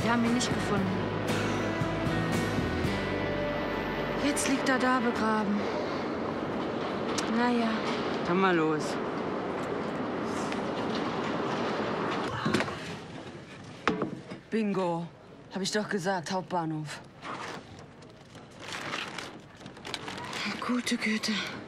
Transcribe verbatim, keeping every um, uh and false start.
Die haben ihn nicht gefunden. Jetzt liegt er da begraben. Naja. Dann mal los. Bingo. Hab ich doch gesagt, Hauptbahnhof. Gute Güte.